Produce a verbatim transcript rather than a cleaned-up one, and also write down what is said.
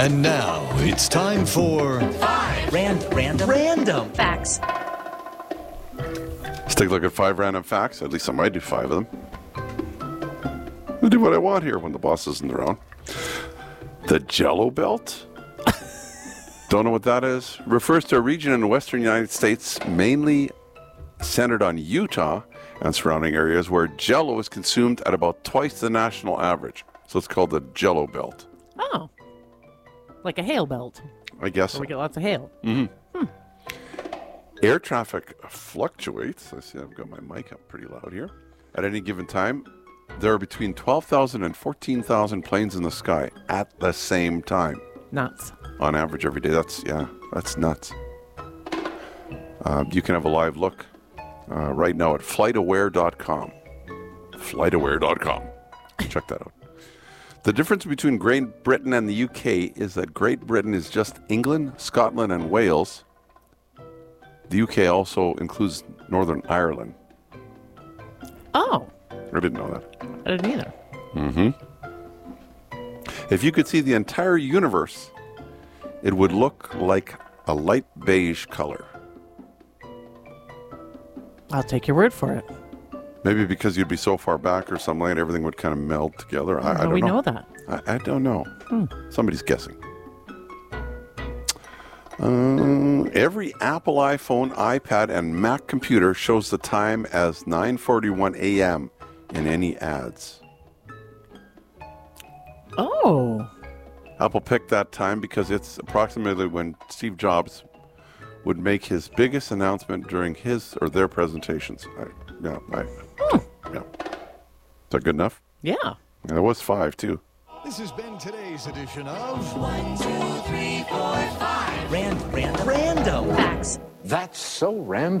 And now it's time for Five Random Random Random Facts. Let's take a look at five random facts. At least I might do five of them. I'll do what I want here when the boss isn't around. The Jello Belt? Don't know what that is? Refers to a region in the western United States mainly centered on Utah and surrounding areas where Jello is consumed at about twice the national average. So it's called the Jello Belt. Oh. Like a hail belt. I guess Where so. we get lots of hail. Mm-hmm. Hmm. Air traffic fluctuates. I see I've got my mic up pretty loud here. At any given time, there are between twelve thousand and fourteen thousand planes in the sky at the same time. Nuts. On average every day. That's, yeah, that's nuts. Uh, you can have a live look uh, right now at flight aware dot com. flight aware dot com. Check that out. The difference between Great Britain and the U K is that Great Britain is just England, Scotland, and Wales. The U K also includes Northern Ireland. Oh. I didn't know that. I didn't either. Mm-hmm. If you could see the entire universe, it would look like a light beige color. I'll take your word for it. Maybe because you'd be so far back or something, and everything would kind of meld together. I, I How do don't we know. know that? I, I don't know. Hmm. Somebody's guessing. Uh, every Apple iPhone, iPad, and Mac computer shows the time as nine forty-one a.m. in any ads. Oh. Apple picked that time because it's approximately when Steve Jobs would make his biggest announcement during his or their presentations. I, yeah, I, yeah. Is that good enough? Yeah. Yeah, that was five, too. This has been today's edition of One, two, three, four, five Random Random Random Facts. That's so random.